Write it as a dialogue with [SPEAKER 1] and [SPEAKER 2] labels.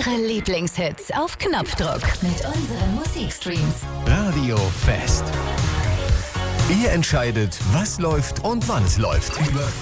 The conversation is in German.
[SPEAKER 1] Ihre Lieblingshits auf Knopfdruck mit unseren Musikstreams.
[SPEAKER 2] Radio Fest. Ihr entscheidet, was läuft und wann es läuft. Über